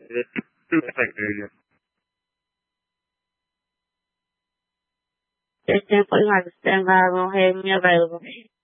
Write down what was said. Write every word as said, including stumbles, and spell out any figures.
This ten forty-five is stand by. Go ahead when you're available.